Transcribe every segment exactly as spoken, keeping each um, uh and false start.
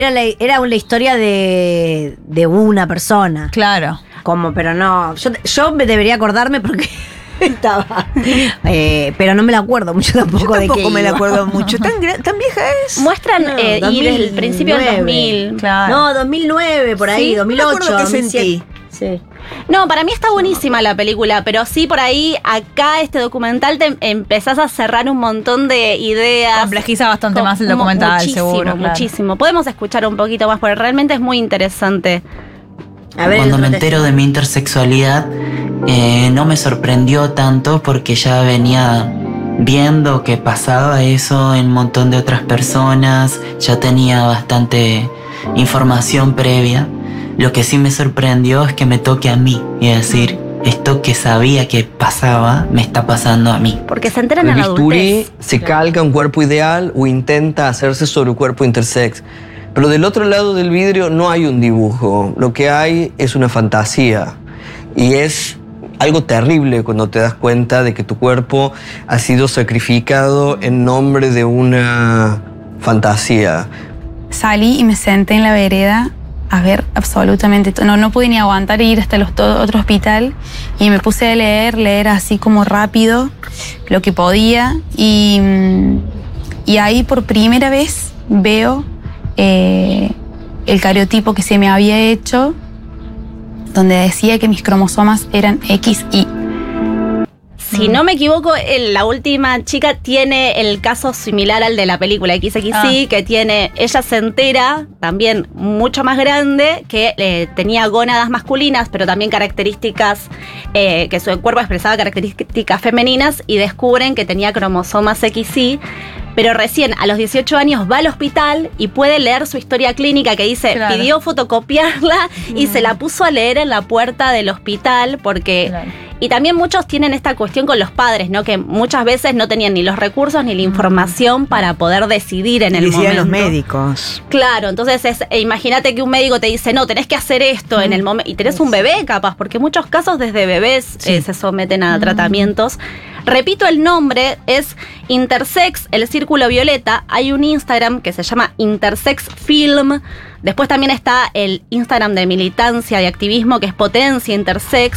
Era la, era una historia de, de una persona. Claro. Como, pero no. Yo, yo me debería acordarme porque estaba. Eh, pero no me la acuerdo mucho tampoco. Yo tampoco de qué me la iba. acuerdo mucho. ¿Tan, gra- tan vieja es? Muestran No, eh, y desde el principio del dos mil. Claro. No, dos mil nueve, por ahí, Sí, dos mil no me ocho. acuerdo qué dos mil siete. sentí. Sí. No, para mí está buenísima la película, pero sí por ahí, acá este documental te empezás a cerrar un montón de ideas. Complejiza bastante Com- más el mu- documental, muchísimo, seguro. claro. Muchísimo. Podemos escuchar un poquito más, porque realmente es muy interesante. A ver, Cuando el me otro entero de mi intersexualidad, eh, no me sorprendió tanto porque ya venía viendo que pasaba eso en un montón de otras personas, ya tenía bastante información previa. Lo que sí me sorprendió es que me toque a mí y decir, esto que sabía que pasaba, me está pasando a mí. Porque se enteran El en la bisturí adultez. se calca un cuerpo ideal o intenta hacerse sobre un cuerpo intersex. Pero del otro lado del vidrio no hay un dibujo. Lo que hay es una fantasía. Y es algo terrible cuando te das cuenta de que tu cuerpo ha sido sacrificado en nombre de una fantasía. Salí y me senté en la vereda a ver absolutamente todo. No, no pude ni aguantar ir hasta el otro hospital y me puse a leer, leer así como rápido lo que podía y, y ahí por primera vez veo eh, el cariotipo que se me había hecho donde decía que mis cromosomas eran equis y. Si no me equivoco, el- la última chica tiene el caso similar al de la película equis equis y, Ah. que tiene, ella se entera, también mucho más grande, que eh, tenía gónadas masculinas, pero también características, eh, que su cuerpo expresaba características femeninas, y descubren que tenía cromosomas equis y. Pero recién a los dieciocho años va al hospital y puede leer su historia clínica que dice, Claro. pidió fotocopiarla y se la puso a leer en la puerta del hospital porque... Claro. Y también muchos tienen esta cuestión con los padres, ¿no? Que muchas veces no tenían ni los recursos ni la información para poder decidir en Y el decían momento. los médicos. Claro, entonces es, e imagínate que un médico te dice, no, tenés que hacer esto en el momento, y tenés un bebé capaz, porque en muchos casos desde bebés eh, se someten a tratamientos. Repito el nombre, es Intersex, el Círculo Violeta. Hay un Instagram que se llama Intersex Film. Después también está el Instagram de militancia, de activismo, que es Potencia Intersex.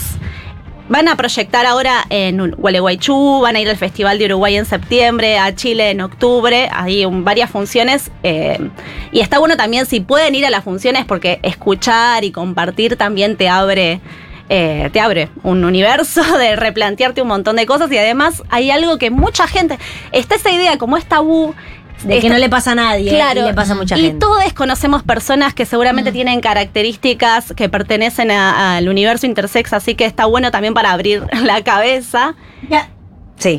Van a proyectar ahora en Gualeguaychú, van a ir al Festival de Uruguay en septiembre, a Chile en octubre, hay un, varias funciones. Eh, y está bueno también si pueden ir a las funciones, porque escuchar y compartir también te abre, eh, te abre un universo de replantearte un montón de cosas. Y además hay algo que mucha gente, está esa idea como es tabú, De que Esta- no le pasa a nadie. Claro, Y le pasa a mucha y gente. todos conocemos personas que seguramente tienen características que pertenecen a- al universo intersex, así que está bueno también para abrir la cabeza. Ya. Sí.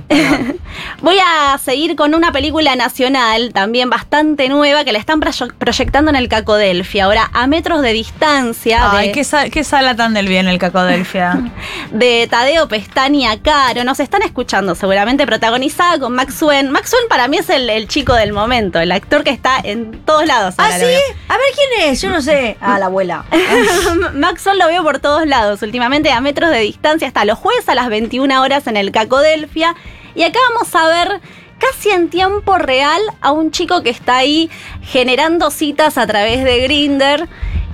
Voy a seguir con una película nacional, también bastante nueva, que la están proye- proyectando en el Cacodelfia. Ahora, a metros de distancia, Ay, de, qué, sa- qué sala tan del bien el Cacodelfia. de Tadeo Pestaña Caro. Nos están escuchando seguramente, protagonizada con Max Swen. Max Swen para mí es el, el chico del momento, el actor que está en todos lados. ¿Ah, ahora sí? lo veo. A ver quién es. Yo no sé. Ah, la abuela. Maxwell lo veo por todos lados, últimamente a metros de distancia, hasta los jueves a las veintiuna horas en el Cacodelfia. Y acá vamos a ver casi en tiempo real a un chico que está ahí generando citas a través de Grindr.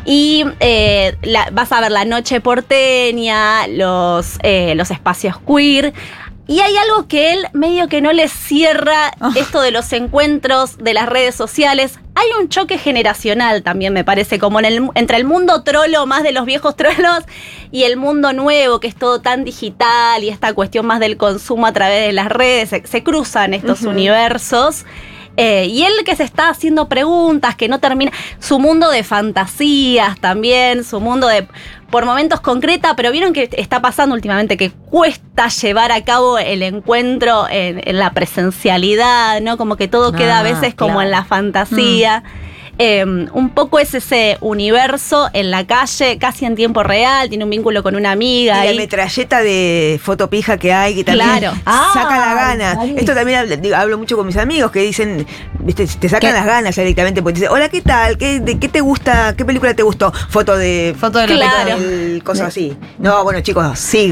Y eh, la- vas a ver la noche porteña, los, eh, los espacios queer. Y hay algo que él medio que no le cierra, Oh. esto de los encuentros, de las redes sociales. Hay un choque generacional también, me parece, como en el, entre el mundo trolo, más de los viejos trolos, y el mundo nuevo, que es todo tan digital, y esta cuestión más del consumo a través de las redes. Se, se cruzan estos universos. Eh, y él que se está haciendo preguntas, que no termina. Su mundo de fantasías también, su mundo de por momentos concreta, pero vieron que está pasando últimamente que cuesta llevar a cabo el encuentro en, en la presencialidad, ¿no? Como que todo queda a Ah, veces como claro. en la fantasía. Eh, un poco es ese universo en la calle, casi en tiempo real, tiene un vínculo con una amiga. Y la ahí. metralleta de fotopija que hay, que también Claro. saca la Ah, gana. ahí. Esto también hablo, digo, hablo mucho con mis amigos que dicen, viste, te sacan ¿Qué? las ganas ya directamente porque te dicen, hola, ¿qué tal? ¿Qué, de, ¿Qué te gusta? ¿Qué película te gustó? Foto de... Foto de la Claro. película. el- cosas así. No, bueno, chicos, sigo.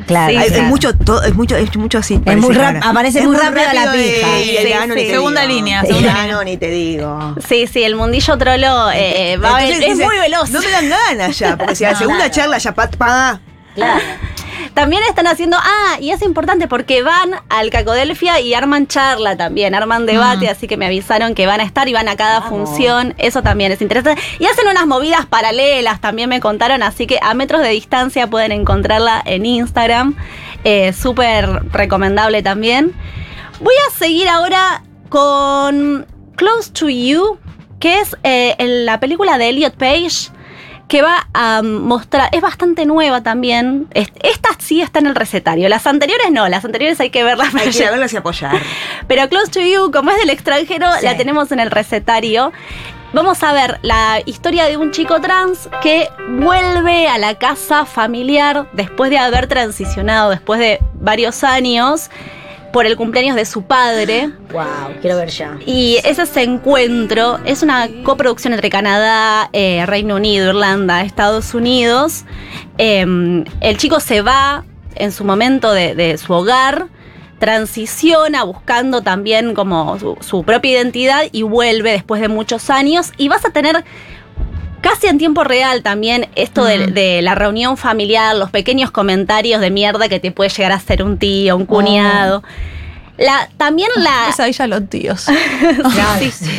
Claro, Hay- claro. Es mucho, todo, es mucho, es mucho así. Es muy parece rap- ahora. aparece Es muy rápido la de- pija. y el Sí, ano, sí. ni te Segunda digo. línea, El segunda ano, línea. ni te digo. Sí, sí, el mundillo trolo eh, va a ver- Entonces es dice, muy veloz. No me dan ganas ya, porque si a la segunda charla ya pa, pa- Claro. También están haciendo, ah, y es importante porque van al Cacodelfia y arman charla también, arman debate, así que me avisaron que van a estar y van a cada función, eso también es interesante. Y hacen unas movidas paralelas, también me contaron, así que a metros de distancia pueden encontrarla en Instagram, eh, súper recomendable también. Voy a seguir ahora con Close to You, que es eh, el- la película de Elliot Page, que va a mostrar, es bastante nueva también. Es- Esta sí está en el recetario, las anteriores no, las anteriores hay que verlas. hay que ir a verlas y apoyar. Pero Close to You, como es del extranjero, Sí. la tenemos en el recetario. Vamos a ver la historia de un chico trans que vuelve a la casa familiar después de haber transicionado, después de varios años, por el cumpleaños de su padre. Wow, quiero ver ya. Y es ese encuentro, es una coproducción entre Canadá, eh, Reino Unido, Irlanda, Estados Unidos. Eh, el chico se va en su momento de, de su hogar, transiciona buscando también como su, su propia identidad y vuelve después de muchos años. Y vas a tener casi en tiempo real también esto de, de la reunión familiar, los pequeños comentarios de mierda que te puede llegar a hacer un tío, un cuñado. La, también la... Pesadilla a los tíos. Sí, sí.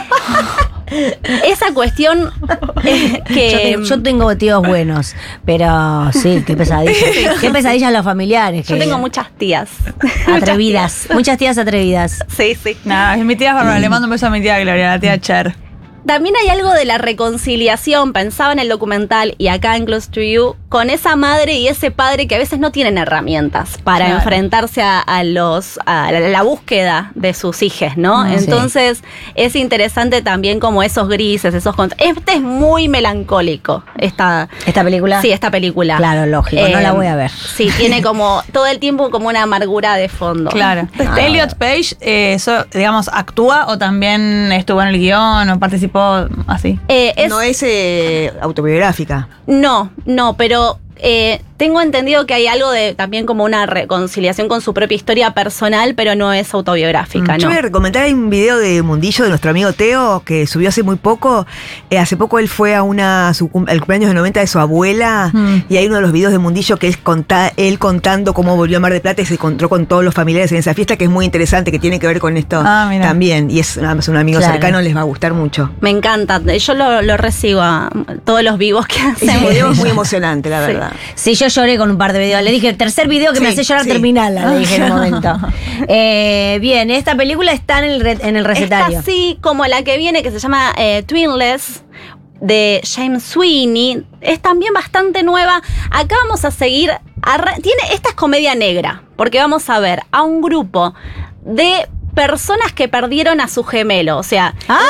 Esa cuestión eh, que... Yo, tengo, yo tengo tíos buenos, pero sí, qué pesadilla. Qué pesadillas los familiares. Yo que- tengo muchas tías. Atrevidas, muchas tías atrevidas. Sí, sí. Nada, es mi tía Bárbara. Le mando un beso a mi tía Gloria, la tía Cher. También hay algo de la reconciliación, pensaba en el documental y acá en Close to You, con esa madre y ese padre que a veces no tienen herramientas para Claro. enfrentarse a, a los a la, la búsqueda de sus hijos, ¿no? Mm, Entonces es interesante también como esos grises, esos cont- Este es muy melancólico, esta, ¿Esta película? sí, esta película. Claro, lógico, no la voy a ver. Sí, tiene como todo el tiempo como una amargura de fondo. Claro. Ah. Elliot Page, eh, eso, digamos, actúa o también estuvo en el guión o participó así. Eh, es- No es eh, autobiográfica. No, no, pero eh, tengo entendido que hay algo de también como una reconciliación con su propia historia personal, pero no es autobiográfica, Yo ¿no? voy a recomendar, hay un video de Mundillo de nuestro amigo Teo que subió hace muy poco. Eh, hace poco él fue a una su cum- el cumpleaños de noventa de su abuela Mm. y hay uno de los videos de Mundillo que es conta- él contando cómo volvió a Mar del Plata y se encontró con todos los familiares en esa fiesta, que es muy interesante, que tiene que ver con esto Ah, mira. también. Y es, es un amigo Claro. cercano, les va a gustar mucho. Me encanta, yo lo, lo recibo a todos los vivos que Ese hacemos. video es muy emocionante, la verdad. Sí, yo lloré con un par de videos. Le dije, el tercer video que me Sí, hace llorar, sí. terminala, le dije en un momento. Eh, bien, esta película está en el, re- en el recetario. Esta sí, como la que viene, que se llama eh, Twinless, de James Sweeney, es también bastante nueva. Acá vamos a seguir. arra- Tiene, esta es comedia negra, porque vamos a ver a un grupo de personas que perdieron a su gemelo. O sea,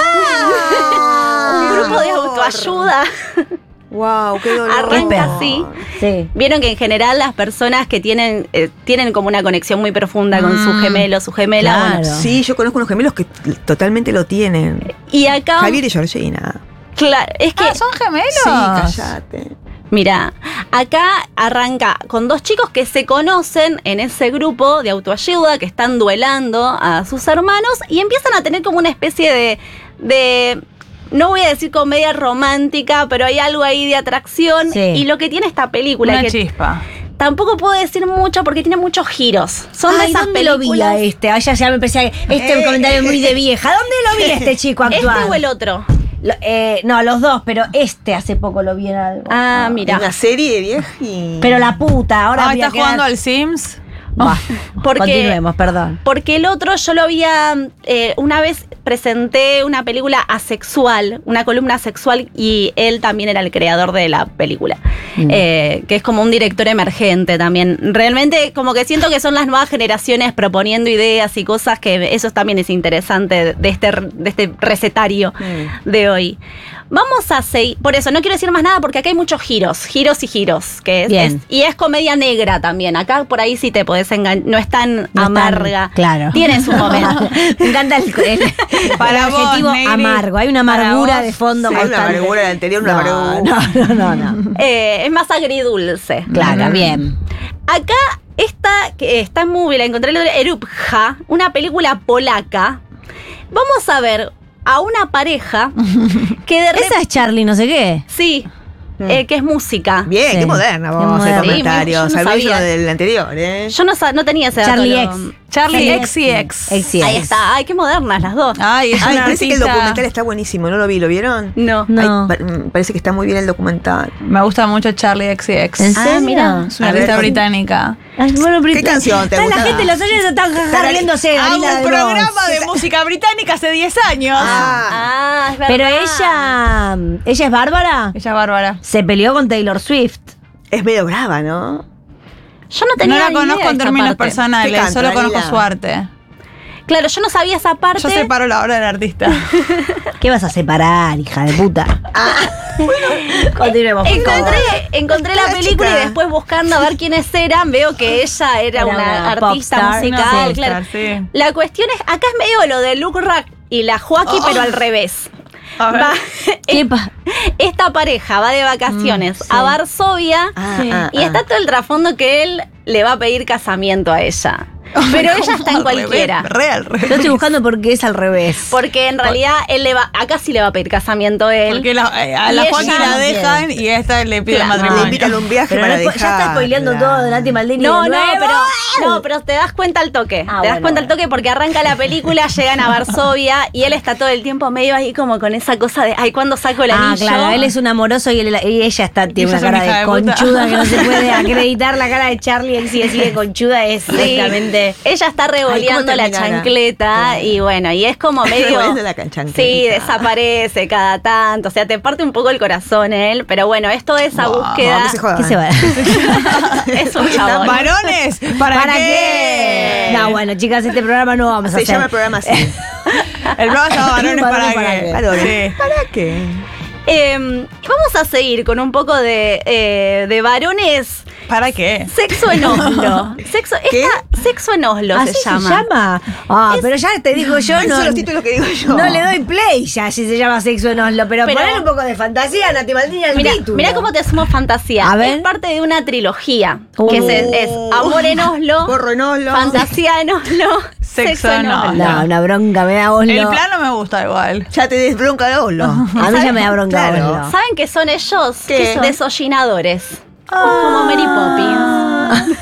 un grupo de autoayuda. Wow, qué dolor. Arranca así. Sí. Vieron que en general las personas que tienen, eh, tienen como una conexión muy profunda con su Mm. gemelo, su gemela. Claro. Bueno, Sí, yo conozco unos gemelos que t- totalmente lo tienen. y acá, Javier y Georgina. claro, es que Ah, son gemelos. Sí, cállate. mira, acá arranca con dos chicos que se conocen en ese grupo de autoayuda, que están duelando a sus hermanos y empiezan a tener como una especie de, de no voy a decir comedia romántica, pero hay algo ahí de atracción. Sí. Y lo que tiene esta película, Una que chispa. tampoco puedo decir mucho porque tiene muchos giros. Son de Ay, esas ¿dónde lo vi películas. a este? Ay, ya, ya me empecé a... Este Eh, comentario es muy de vieja. ¿Dónde lo vi a este chico actuar? ¿Este o el otro? Lo- eh, no, los dos, pero este hace poco lo vi en algo. Ah, En mira. una serie vieja y... Pero la puta, ahora Ah, voy a ¿estás quedar- jugando al Sims? Bah, Porque- continuemos, perdón. Porque el otro yo lo había, eh, una vez presenté una película asexual, una columna sexual, y él también era el creador de la película, Mm. eh, que es como un director emergente también. Realmente como que siento que son las nuevas generaciones proponiendo ideas y cosas que eso también es interesante de este, de este recetario Mm. de hoy. Vamos a seguir. Por eso, no quiero decir más nada porque acá hay muchos giros, giros y giros. Que es, Bien. es- y es comedia negra también. Acá por ahí sí te podés engañar. No es tan No es tan- amarga. claro. Tiene su momento. Me encanta el, el, Para el vos, adjetivo Negri. amargo. Hay una Para amargura vos, de fondo. Sí, hay una constante. amargura, la anterior una no, amargura. no, no, no, no. Eh, es más agridulce. Claro, bien. Acá esta, que está en movie, la encontré el otro día, Erupja, una película polaca. Vamos a ver a una pareja que de repente. Esa es Charlie, no sé qué. Sí, eh, que es música. Bien, Sí. qué moderna Qué vos, el moderna. comentario. Sí, yo no Sabés lo sabía. del anterior, ¿eh? Yo no, sa- no tenía ese dato. Charlie lo- X. Charlie Sí. X y X. X y Ahí X. está. Ay, qué modernas las dos. Ay, es Ay, una parece que el artista. documental está buenísimo, ¿no lo vi? ¿Lo vieron? No. No. Ay, pa- mm, parece que está muy bien el documental. Me gusta mucho Charlie X y X. ¿En Ah, serio? mira. Es una A ver, artista con- británica. Ay, bueno, ¿Qué canción te Está gusta? La gente, los oyentes están jaja, riéndose. Hago Dalila un de programa vos. de música británica hace diez años. Ah, Ah, es verdad. Pero ella, ella es Bárbara. Ella es bárbara. Se peleó con Taylor Swift. es medio brava, ¿no? Yo no No tenía la ni idea conozco de en esa términos parte. ¿Qué personales, canta, solo conozco Dalila? su arte. Claro, yo no sabía esa parte. Yo separo la obra del artista. ¿Qué vas a separar, hija de puta? Continuemos. por favor. Encontré, encontré la La película chica. y después buscando a ver quiénes eran, veo que ella era, Era una, una artista popstar, musical. ¿no? Claro. Popstar, sí. La cuestión es, acá es medio lo de Luke Rack y la Joaquín, pero al revés. A ver. Va- ¿Qué pa- esta pareja va de vacaciones a Varsovia Ah, Sí. ah, y ah. está todo el trasfondo que él le va a pedir casamiento a ella. Pero ella está en Al cualquiera. revés, Re al revés. Yo estoy buscando porque es al revés. Porque en realidad él le va, acá sí le va a pedir casamiento a él. Porque la, eh, a Y la ella Joaquín no la quiere. dejan y esta le pide Claro. matrimonio. Le invitan a un viaje Pero para no es- dejar. ya está spoileando todo de Nati Maldini. No, de no, nuevo. pero, no, pero te das cuenta al toque. Ah, te das bueno, cuenta al bueno. toque porque arranca la película, llegan a Varsovia y él está todo el tiempo medio ahí como con esa cosa de, ay, ¿cuándo saco el Ah, anillo? claro, él es un amoroso y, él- y ella está, tiene Ella una es una cara hija de de puta. conchuda que no se puede acreditar. La cara de Charlie, él sigue, sigue conchuda, es Sí. directamente. Ella está revoleando la terminará? chancleta y bueno, y es como medio... Revoleando la chancleta. Sí, desaparece cada tanto, o sea, te parte un poco el corazón él, pero bueno, es toda esa Wow, búsqueda. que se jodan. ¿Qué se va? Es un chabón. ¿Varones? ¿Para, ¿Para qué? qué? No, bueno, chicas, este programa no vamos a Se hacer. llama el programa así. El programa se llama Varones para, Varones para qué. qué. Varones. Sí. ¿Para qué? Eh, vamos a seguir con un poco de, eh, de varones. ¿Para qué? Sexo en Oslo. Sexo, ¿Qué? esta- sexo en Oslo ¿Así se llama. Ah, pero ya te digo yo, Esos no, son los títulos que digo yo. no le doy play ya si se llama Sexo en Oslo, pero, Pero- poner un poco de fantasía, Nati Maldini al Mira, título. mira cómo te hacemos fantasía. A ver. Es parte de una trilogía. Uh. Que es, es Amor en Oslo, Porro en Oslo. Fantasía en Oslo, Sexo en Oslo. No, una bronca me da Oslo. El plano me gusta igual. Ya te desbronca de Oslo. A mí ya me da bronca Claro. Oslo. ¿Saben qué son ellos? ¿Qué? Desollinadores. Como Mary Poppins.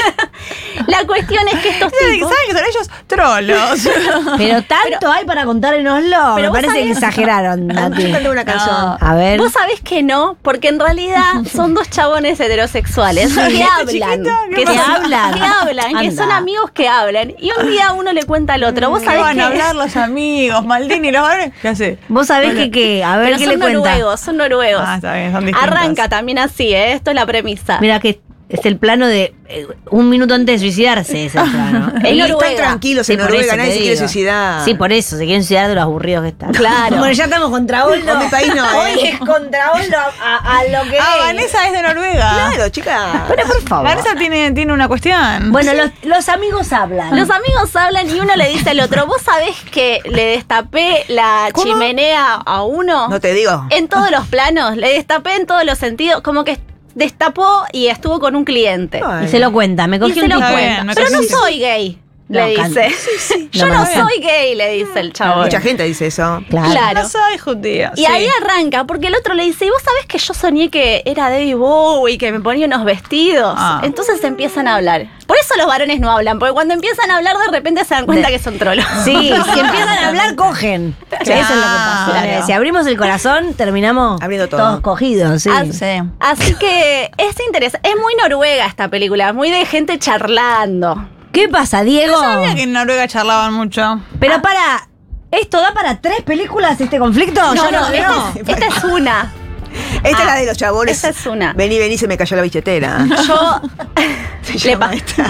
La cuestión es que estos ¿Saben tipos... que son ellos? Trolos. Pero tanto hay para contar en Oslo. Pero Me vos parece que sabés- exageraron, Nati. Yo canté una canción. A ver. Vos sabés que no, porque en realidad son dos chabones heterosexuales que hablan, chiquito? ¿Qué que, pasa? son- hablan? que hablan, que Anda. son amigos que hablan, y un día uno le cuenta al otro. Vos ¿Qué sabés van que a hablar los amigos? Maldini, los varones. ¿Qué hace? Vos sabés que, que, a ver pero qué son le cuenta. noruegos, son noruegos. Ah, está bien, son distintos. Arranca también así, ¿eh? Esto es la premisa. Mira que es el plano de eh, un minuto antes de suicidarse, es el plano. Es Y Noruega. están tranquilos en por Noruega, eso nadie te se quiere digo. suicidar. Sí, por eso, se quieren suicidar de los aburridos que están. Claro. Bueno, ya estamos contra Oslo. Con mi país no, ¿eh? Hoy es contra Oslo a, a lo que Ah, es. Vanessa es de Noruega. Claro, chica. Pero por favor. Vanessa tiene, tiene una cuestión. Bueno, los, los amigos hablan. Los amigos hablan y uno le dice al otro, ¿vos sabés que le destapé la ¿Cómo? chimenea a uno? No te digo. En todos los planos, le destapé en todos los sentidos, como que destapó y estuvo con un cliente. Ay. Y se lo cuenta, me Y cogí se un lo tipo. Está cuenta. bien, me Pero no cogí- soy gay, No, le can- dice. Yo No, no pero- soy gay, le dice el chabón. Mucha gente dice eso. Claro. Claro. No soy judía. Y sí. ahí arranca, porque el otro le dice, ¿y vos sabés que yo soñé que era David Bowie, que me ponía unos vestidos? Ah. Entonces empiezan a hablar. Por eso los varones no hablan, porque cuando empiezan a hablar de repente se dan cuenta De- que son trolos. Sí, si empiezan a hablar, cogen. Eso es lo que pasa. Claro. Si abrimos el corazón, terminamos Abriendo todo. todos cogidos. Sí. Ah, Sí. Así que es interesante. Es muy noruega esta película, muy de gente charlando. ¿Qué pasa, Diego? No sabía que en Noruega charlaban mucho. Pero para, ¿esto da para tres películas este conflicto? No, Yo no, esta, no. es, esta es una. Esta es Ah, la de los chabones. esa es una. Vení, vení, se me cayó la billetera. Yo Se le llama pa- esta.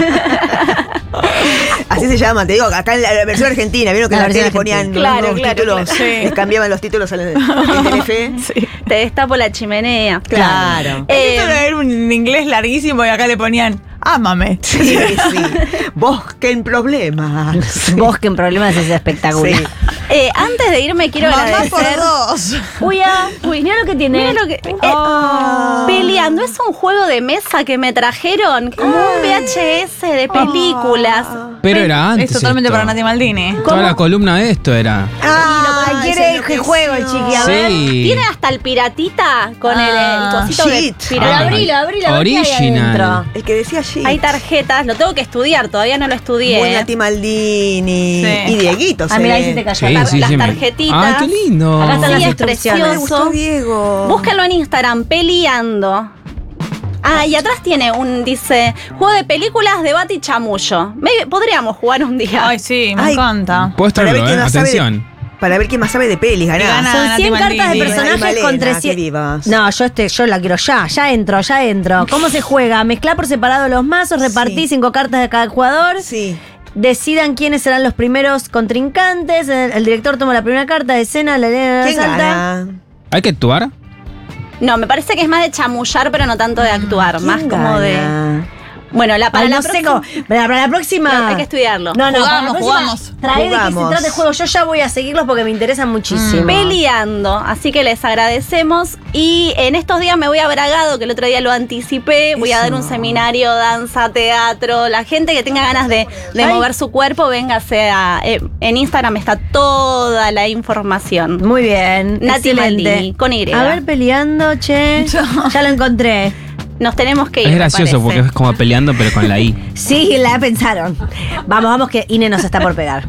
Así se llama, te digo, acá en la, la versión argentina, vieron que La en la versión tele ponían argentina. unos Claro, claro, títulos, claro. Sí. les cambiaban los títulos en, en Telefe. te destapo la chimenea. Claro. Eh, Esto era un inglés larguísimo y acá le ponían, ámame. Sí, sí. Busquen problemas. Busquen problemas es espectacular. Sí. eh, antes de irme quiero Mamá agradecer. por dos. Uy, ah, uy, mira lo que tiene. Mira lo que. eh, Oh. Peleando es un juego de mesa que me trajeron como un V H S de películas. Pero era antes. Es totalmente esto. para Nati Maldini. Toda la columna de esto era. Ah, Ay, quiere se el que enloqueció. juego, el chiqui. A ver. Sí. Tiene hasta el piratita con el, el cosito de Shit. Pero pirata. Ah, abrilo, abrilo. a ver qué hay original. adentro. El que decía allí. Hay tarjetas, lo tengo que estudiar, todavía no lo estudié. Buen Nati Maldini. Sí. Y Dieguito. Ah, se mira, ve. ahí se te cayó. Sí, las- sí, las sí, me- tarjetitas. Ay, qué lindo. Acá están Sí, las es instrucciones. Me gustó precioso. Diego. Búscalo en Instagram, peleando. Ah, y atrás tiene un, dice, juego de películas, debate y chamullo. Me- podríamos jugar un día. Ay, sí, me Ay. encanta. Puedes Para ver traerlo, quién ¿eh? más sabe de- Atención. Para ver quién más sabe de pelis, ganá. Gana. Son Nati cien cartas de Maldini. personajes Malena, con qué trescientos. vivas. No, yo este, yo la quiero ya, ya entro, ya entro. ¿Cómo se juega? Mezclar por separado los mazos, repartí Sí. cinco cartas de cada jugador. Sí. Decidan quiénes serán los primeros contrincantes. El, el director toma la primera carta de escena, la lee en ¿Quién salta. gana? ¿Hay que actuar? No, me parece que es más de chamullar, pero no tanto de actuar. Más ¿Quién como de. gana? Bueno, la, para Ay, la no sé próxima- cómo. Para, para la próxima. No, hay que estudiarlo. No, no, para la Jugamos, próxima, jugamos. Trae de qué se Jugamos. trata el juego. Yo ya voy a seguirlos porque me interesan muchísimo. Peleando, así que les agradecemos y en estos días me voy a Bragado, que el otro día lo anticipé, voy a dar un seminario, danza, teatro, la gente que tenga ganas de, de Ay. mover su cuerpo, véngase a, eh, en Instagram está toda la información. Muy bien. Nati excelente. Maldini, con Y. A ver, peleando, che. Ya lo encontré. Nos tenemos que ir. Es me gracioso parece. porque es como peleando, pero con la I. Sí, la pensaron. Vamos, vamos, que Ine nos está por pegar.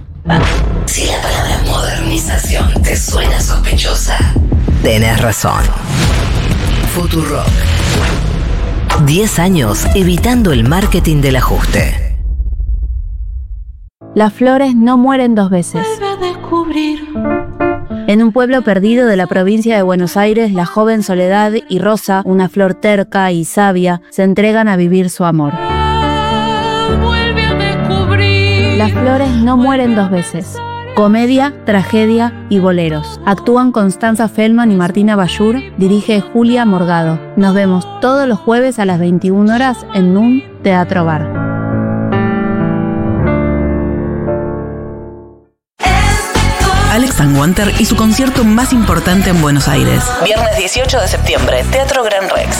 Si la palabra modernización te suena sospechosa, tenés razón. Futurock. diez años evitando el marketing del ajuste. Las flores no mueren dos veces. En un pueblo perdido de la provincia de Buenos Aires, la joven Soledad y Rosa, una flor terca y sabia, se entregan a vivir su amor. Las flores no mueren dos veces. Comedia, tragedia y boleros. Actúan Constanza Feldman y Martina Bayur. Dirige Julia Morgado. Nos vemos todos los jueves a las veintiuna horas en un Teatro Bar. Alex and Wanter y su concierto más importante en Buenos Aires. Viernes dieciocho de septiembre, Teatro Gran Rex.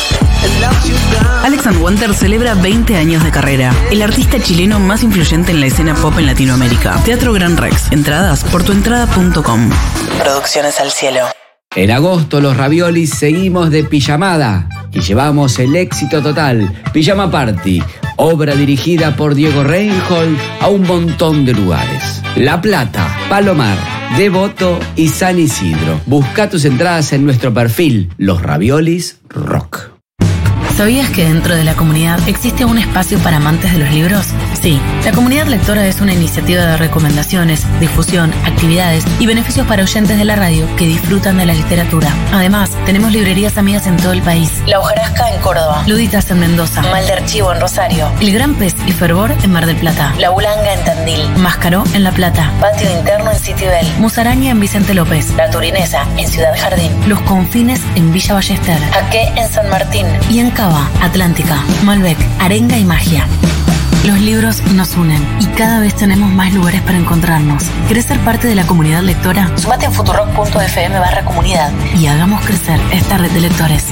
Alex and Wanter celebra veinte años de carrera. El artista chileno más influyente en la escena pop en Latinoamérica. Teatro Gran Rex. Entradas por tuentrada punto com. Producciones al cielo. En agosto los raviolis seguimos de pijamada y llevamos el éxito total. Pijama Party, obra dirigida por Diego Reinhold a un montón de lugares. La Plata, Palomar, Devoto y San Isidro. Busca tus entradas en nuestro perfil, Los Raviolis Rock. ¿Sabías que dentro de la comunidad existe un espacio para amantes de los libros? Sí, la Comunidad Lectora es una iniciativa de recomendaciones, difusión, actividades y beneficios para oyentes de la radio que disfrutan de la literatura. Además, tenemos librerías amigas en todo el país. La Hojarasca en Córdoba. Luditas en Mendoza. Mal de Archivo en Rosario. El Gran Pez y Fervor en Mar del Plata. La Bulanga en Tandil. Mascaró en La Plata. Patio Interno en Citibel. Musaraña en Vicente López. La Turinesa en Ciudad Jardín. Los Confines en Villa Ballester. Jaque en San Martín. Y en Cava, Atlántica, Malbec, Arenga y Magia. Los libros nos unen y cada vez tenemos más lugares para encontrarnos. ¿Querés ser parte de la comunidad lectora? Sumate en futurock punto f m barra comunidad. Y hagamos crecer esta red de lectores.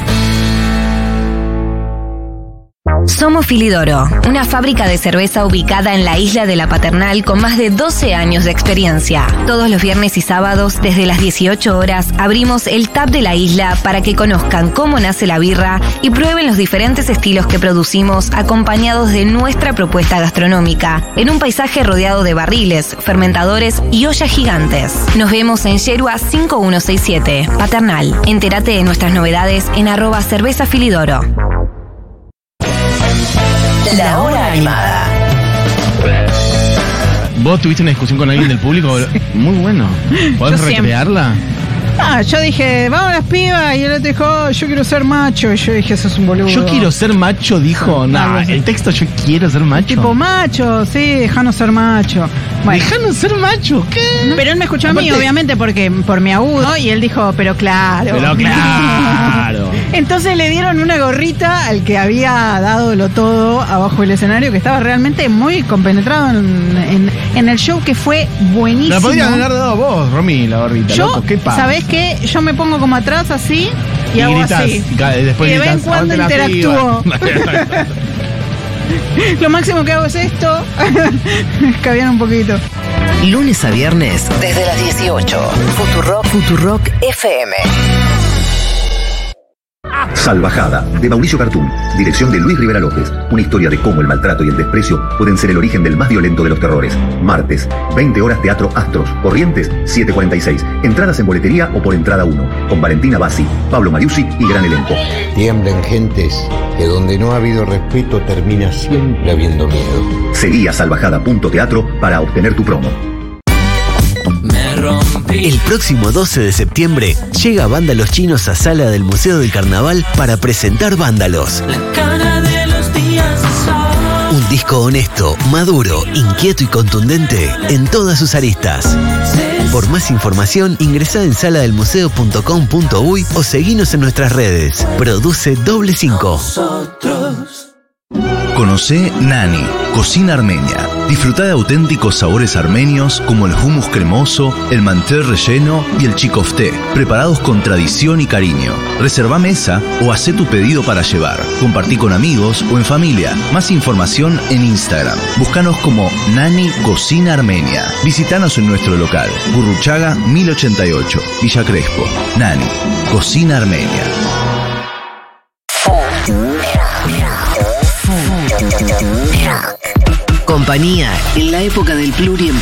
Somos Filidoro, una fábrica de cerveza ubicada en la isla de La Paternal con más de doce años de experiencia. Todos los viernes y sábados, desde las dieciocho horas, abrimos el tap de la isla para que conozcan cómo nace la birra y prueben los diferentes estilos que producimos acompañados de nuestra propuesta gastronómica, en un paisaje rodeado de barriles, fermentadores y ollas gigantes. Nos vemos en Yerua cinco uno seis siete, Paternal. Entérate de nuestras novedades en arroba cerveza Filidoro. La hora animada. ¿Vos tuviste una discusión con alguien del público? Muy bueno. ¿Podés Yo siempre. recrearla? Ah, yo dije, vamos las pibas, y el otro dijo, oh, yo quiero ser macho, y yo dije, eso es un boludo. Yo quiero ser macho, dijo. No, nah, el texto yo quiero ser macho. Tipo macho, sí, dejanos ser macho. Bueno. Dejanos ser macho, ¿qué? Pero él me escuchó Aparte, a mí, obviamente, porque por mi agudo, y él dijo, pero claro. Pero claro. Entonces le dieron una gorrita al que había dadolo todo abajo del escenario, que estaba realmente muy compenetrado en, en, en el show, que fue buenísimo. La podrían haber dado vos, Romy, la gorrita. Yo, loco, ¿qué pasa? ¿sabés qué? Yo me pongo como atrás así y, y hago gritas, así. Después y de vez en cuando interactúo. Lo máximo que hago es esto. Escabiar un poquito. Lunes a viernes desde las dieciocho. Futurock, Futurock F M. Salvajada, de Mauricio Cartún, dirección de Luis Rivera López. Una historia de cómo el maltrato y el desprecio pueden ser el origen del más violento de los terrores. Martes, veinte horas, Teatro Astros. Corrientes, siete cuarenta y seis. Entradas en boletería o por entrada uno. Con Valentina Bassi, Pablo Mariusi y gran elenco. Tiemblen gentes, que donde no ha habido respeto termina siempre habiendo miedo. Seguí a salvajada punto teatro para obtener tu promo. El próximo doce de septiembre llega Vándalos Chinos a Sala del Museo del Carnaval para presentar Vándalos. Un disco honesto, maduro, inquieto y contundente en todas sus aristas. Por más información, ingresá en sala del museo punto com punto uy o seguinos en nuestras redes. Produce Doble Cinco. Conocé Nani, cocina armenia. Disfrutá de auténticos sabores armenios como el hummus cremoso, el mantel relleno y el chikofté, preparados con tradición y cariño. Reservá mesa o hacé tu pedido para llevar. Compartí con amigos o en familia. Más información en Instagram. Búscanos como Nani Cocina Armenia. Visítanos en nuestro local, Gurruchaga mil ochenta y ocho, Villa Crespo. Nani, Cocina Armenia. Compañía en la época del pluriempleo.